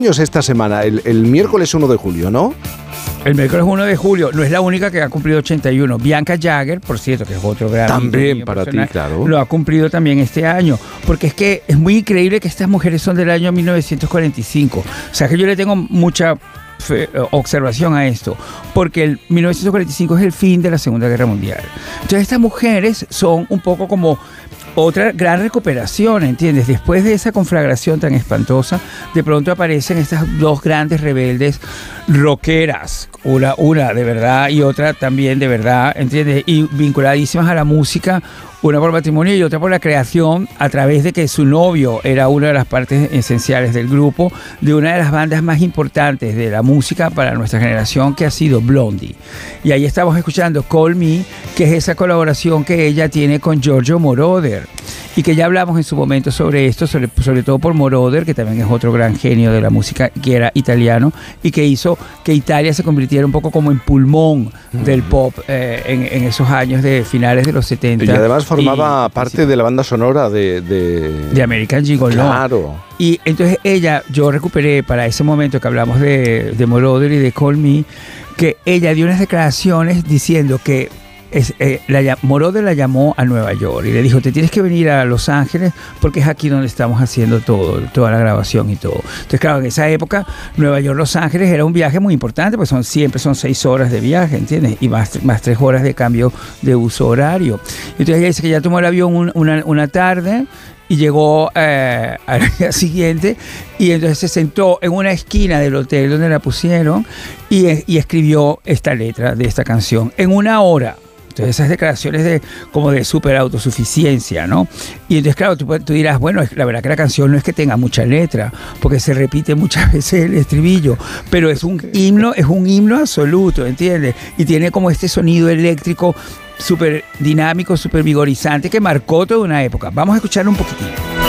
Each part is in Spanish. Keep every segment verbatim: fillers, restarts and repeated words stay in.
años esta semana, el, el miércoles uno de julio, ¿no? El miércoles uno de julio no es la única que ha cumplido ochenta y uno. Bianca Jagger, por cierto, que es otro gran... También para ti, claro. Lo ha cumplido también este año. Porque es que es muy increíble que estas mujeres son del año mil novecientos cuarenta y cinco. O sea que yo le tengo mucha fe, observación a esto. Porque el mil novecientos cuarenta y cinco es el fin de la Segunda Guerra Mundial. Entonces estas mujeres son un poco como... otra gran recuperación, ¿entiendes? Después de esa conflagración tan espantosa, de pronto aparecen estas dos grandes rebeldes rockeras, una, una de verdad y otra también de verdad, ¿entiendes? Y vinculadísimas a la música, una por matrimonio y otra por la creación, a través de que su novio era una de las partes esenciales del grupo, de una de las bandas más importantes de la música para nuestra generación, que ha sido Blondie. Y ahí estamos escuchando Call Me, que es esa colaboración que ella tiene con Giorgio Moroder, y que ya hablamos en su momento sobre esto, sobre, sobre todo por Moroder, que también es otro gran genio de la música, que era italiano, y que hizo que Italia se convirtiera un poco como en pulmón mm. del pop eh, en, en esos años de finales de los setenta. Y además formaba y, parte sí, de la banda sonora de... De, de American Gigolo. Claro. Y entonces ella, yo recuperé para ese momento que hablamos de, de Moroder y de Call Me, que ella dio unas declaraciones diciendo que Es, eh, la, Moroder la llamó a Nueva York y le dijo: te tienes que venir a Los Ángeles porque es aquí donde estamos haciendo todo, toda la grabación y todo. Entonces, claro, en esa época Nueva York, Los Ángeles era un viaje muy importante, pues son, siempre son seis horas de viaje, ¿entiendes? Y más, más tres horas de cambio de uso horario. Entonces ella dice que ya tomó el avión un, una, una tarde y llegó eh, al día siguiente, y entonces se sentó en una esquina del hotel donde la pusieron y, y escribió esta letra de esta canción en una hora. Entonces esas declaraciones de como de súper autosuficiencia, ¿no? Y entonces, claro, tú, tú dirás, bueno, la verdad que la canción no es que tenga mucha letra, porque se repite muchas veces el estribillo, pero es un himno, es un himno absoluto, ¿entiendes? Y tiene como este sonido eléctrico súper dinámico, súper vigorizante, que marcó toda una época. Vamos a escucharlo un poquitín.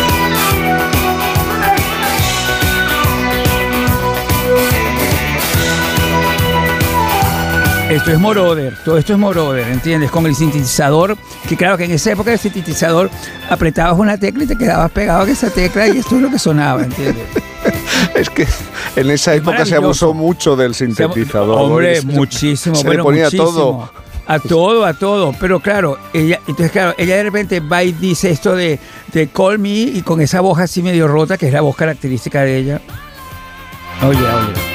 Esto es Moroder, todo esto es Moroder, ¿entiendes? Con el sintetizador, que claro que en esa época el sintetizador apretabas una tecla y te quedabas pegado a esa tecla y esto es lo que sonaba, ¿entiendes? Es que en esa es época se abusó mucho del sintetizador. Hombre, se, muchísimo, se bueno, le ponía muchísimo. todo. A todo, a todo, pero claro, ella, entonces claro, ella de repente va y dice esto de, de Call Me, y con esa voz así medio rota, que es la voz característica de ella. Oye, oye.